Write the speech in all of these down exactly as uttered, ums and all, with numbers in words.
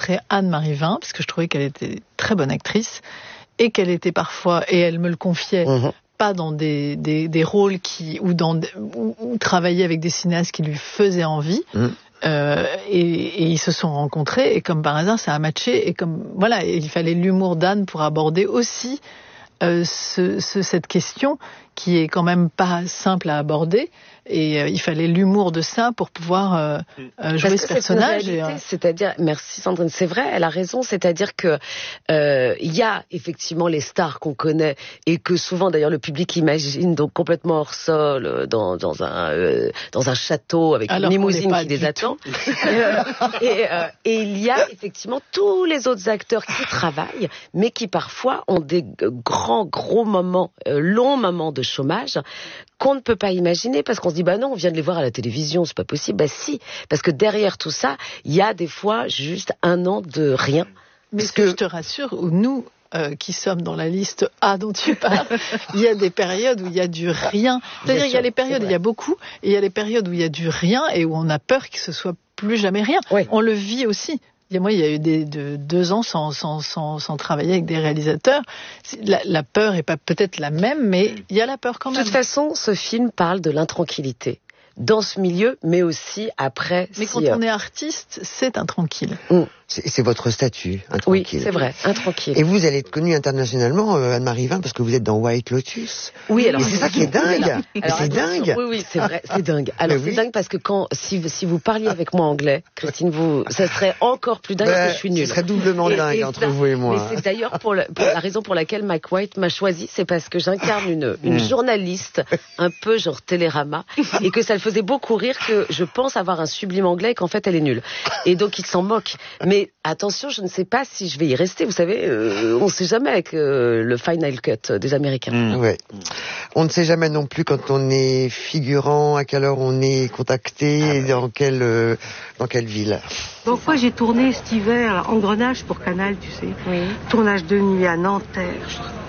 rencontré Anne-Marie Vin, parce que je trouvais qu'elle était très bonne actrice, et qu'elle était parfois, et elle me le confiait, mmh. pas dans des, des, des rôles qui, ou, dans, ou, ou travailler avec des cinéastes qui lui faisaient envie. Mmh. Euh, et, et ils se sont rencontrés, et comme par hasard, ça a matché, et comme, voilà, il fallait l'humour d'Anne pour aborder aussi euh, ce, ce, cette question qui est quand même pas simple à aborder. Et euh, il fallait l'humour de ça pour pouvoir euh, euh, jouer ce personnage. C'est, réalité, et, euh... c'est-à-dire, merci Sandrine, c'est vrai, elle a raison. C'est-à-dire que euh, il y a effectivement les stars qu'on connaît et que souvent d'ailleurs le public imagine donc complètement hors sol dans, dans un euh, dans un château avec Alors une limousine qui les attend. et, euh, et, euh, et il y a effectivement tous les autres acteurs qui travaillent, mais qui parfois ont des grands gros moments, euh, longs moments de chômage qu'on ne peut pas imaginer parce qu'on se dit bah non, on vient de les voir à la télévision, c'est pas possible. Bah si, parce que derrière tout ça, il y a des fois juste un an de rien. Mais ce que je te rassure, nous euh, qui sommes dans la liste A dont tu parles, il y a des périodes où il y a du rien. C'est-à-dire il y a les périodes où il y a beaucoup et il y a les périodes où il y a du rien et où on a peur que ce soit plus jamais rien. Oui. On le vit aussi. Et moi, il y a eu des, de, deux ans sans, sans, sans, sans travailler avec des réalisateurs. La, la peur est pas peut-être la même, mais il y a la peur quand même. De toute façon, ce film parle de l'intranquillité dans ce milieu, mais aussi après. Mais si quand on est artiste, c'est intranquille. Mmh. C'est, c'est votre statut, intranquille. Oui, c'est vrai, intranquille. Et vous allez être connue internationalement, euh, Anne-Marie Vin, parce que vous êtes dans White Lotus. Oui, alors. Et c'est ça qui est dingue. Alors, c'est dingue. Oui, oui, c'est vrai, c'est dingue. Alors, mais c'est oui. dingue parce que quand, si, si vous parliez avec moi anglais, Christine, vous, ça serait encore plus dingue bah, que je suis nulle. Ce serait doublement et, dingue et entre ça, vous et moi. Mais c'est d'ailleurs pour, le, pour la raison pour laquelle Mike White m'a choisi, c'est parce que j'incarne une, une mmh. journaliste, un peu genre Télérama, et que ça le faisait beaucoup rire que je pense avoir un sublime anglais et qu'en fait elle est nulle. Et donc il s'en moque. Mais attention, je ne sais pas si je vais y rester. Vous savez, euh, on ne sait jamais avec euh, le final cut des Américains. Mmh. Ouais. On ne sait jamais non plus quand on est figurant, à quelle heure on est contacté, ah, et dans quelle euh, dans quelle ville. Donc moi j'ai tourné cet hiver Engrenage pour Canal, tu sais. Oui. Tournage de nuit à Nanterre.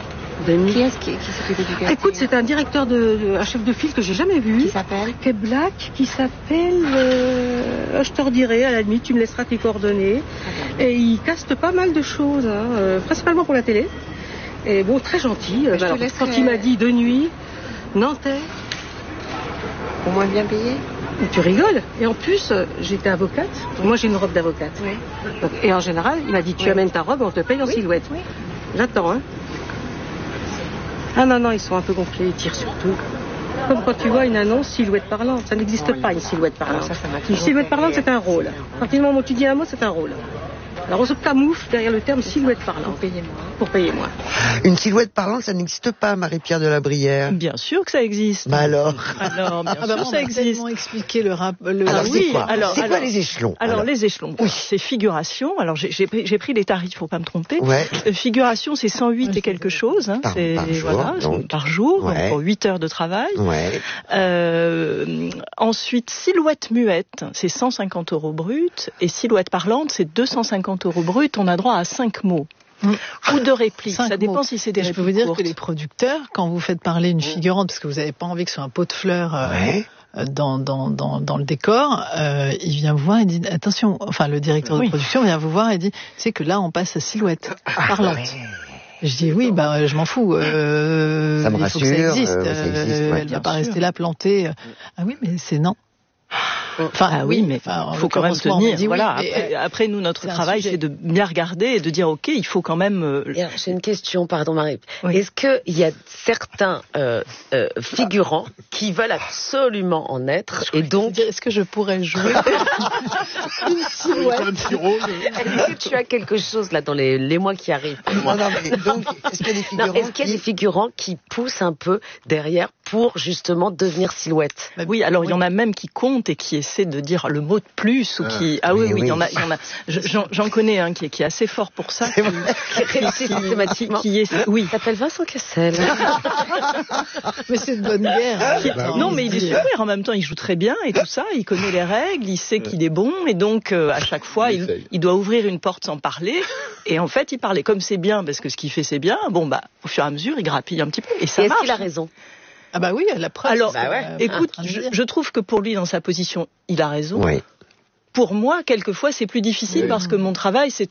De nuit. Qui est-ce qui, qui s'occupe du casting? Écoute, c'est un directeur de, de un chef de file que j'ai jamais vu. Qui s'appelle? Qui est black, qui s'appelle. Euh, je te redirai à la limite, tu me laisseras tes coordonnées. Ah, et il caste pas mal de choses, hein, euh, principalement pour la télé. Et bon, très gentil. Euh, alors, laisserai... Quand il m'a dit de nuit, Nanterre. Au moins bien payé. Tu rigoles. Et en plus, j'étais avocate. Moi, j'ai une robe d'avocate. Oui. Donc, et en général, il m'a dit tu oui. amènes ta robe, on te paye en oui. silhouette. Oui. J'attends, hein. Ah non, non, ils sont un peu gonflés, ils tirent surtout. Comme quand tu vois une annonce silhouette parlante. Ça n'existe oh, pas, une silhouette parlante. Ça, ça une silhouette parlante, c'est un rôle. À partir du moment où tu dis un mot, c'est un rôle. Alors on se camoufle derrière le terme silhouette parlante. Pour payer moins. Pour payer moins. Une silhouette parlante, ça n'existe pas, Marie-Pierre de la Brière. Bien sûr que ça existe. Bah alors Alors, bien ah sûr bah ça existe. On expliqué le rap. Le... Alors, oui, c'est quoi alors, c'est alors, quoi les échelons Alors, alors les échelons, oui. C'est figuration. Alors j'ai, j'ai, pris, j'ai pris les tarifs, faut pas me tromper. Ouais. Euh, figuration, c'est cent huit et quelque chose. Hein, par, c'est, par jour, voilà, donc. par jour, ouais. donc pour huit heures de travail. Ouais. Euh, ensuite, silhouette muette, c'est cent cinquante euros brut. Et silhouette parlante, c'est deux cent cinquante euros brut. On a droit à cinq mots. Mmh. Ou de répliques, ça dépend mots. Si c'est des répliques. Je peux vous dire courtes. Que les producteurs, quand vous faites parler une figurante, parce que vous n'avez pas envie que ce soit un pot de fleurs euh, ouais. dans, dans, dans, dans le décor, euh, il vient vous voir et dit attention, enfin le directeur oui. de production vient vous voir et dit c'est que là on passe à silhouette parlante. Ah, ouais. Je dis oui, bah je m'en fous. Euh, ça me il rassure. Faut que ça existe. Euh, ça existe ouais, elle va pas sûr. Rester là plantée. Ah oui, mais c'est non. Enfin, ah oui, mais il faut quand même tenir. Dit, voilà. Oui, après, après, nous, notre c'est travail, c'est de bien regarder et de dire, ok, il faut quand même. Euh... Alors, j'ai une question, pardon, Marie. Oui. Est-ce que il y a certains euh, euh, figurants qui veulent absolument en être et donc, dire, est-ce que je pourrais jouer une silhouette? Est-ce que tu as quelque chose là dans les, les mois qui arrivent? Non, non, mais donc, est-ce qu'il y a des figurants, non, est-ce qu'il y a qui... des figurants qui poussent un peu derrière pour justement devenir silhouette? Bah oui, alors il oui. y en a même qui comptent et qui essaient de dire le mot de plus ou qui ah oui oui, oui il y en a il y en a j'en, j'en connais un qui est qui est assez fort pour ça qui, qui réussit systématiquement qui est oui il s'appelle Vincent Cassel. Mais c'est de bonne guerre. Qui, bah, non oui, mais il est super en même temps, il joue très bien et tout ça, il connaît les règles, il sait qu'il est bon et donc euh, à chaque fois il, il doit ouvrir une porte sans parler et en fait il parlait comme c'est bien parce que ce qu'il fait c'est bien, bon bah au fur et à mesure il grappille un petit peu et ça et marche. Est-ce qu'il a raison? Ah bah oui, la preuve. Alors, bah ouais. écoute, je, je trouve que pour lui, dans sa position, il a raison. Oui. Pour moi, quelquefois, c'est plus difficile oui. parce que mon travail, c'est